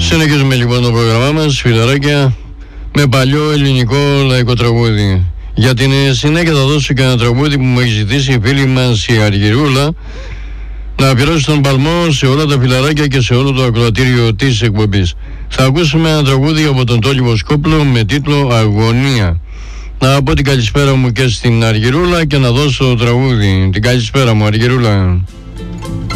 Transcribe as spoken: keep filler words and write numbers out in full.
Συνεχίζουμε λοιπόν το πρόγραμμά μας, φιλαράκια, με παλιό ελληνικό λαϊκό τραγούδι. Για την συνέχεια θα δώσω και ένα τραγούδι που μου έχει ζητήσει η φίλη μας η Αργυρούλα, να αφιερώσει τον παλμό σε όλα τα φιλαράκια και σε όλο το ακροατήριο της εκπομπής. Θα ακούσουμε ένα τραγούδι από τον Τόλι Βοσκόπουλο με τίτλο Αγωνία. Να πω την καλησπέρα μου και στην Αργυρούλα και να δώσω το τραγούδι. Την καλησπέρα μου, Αργυρούλα.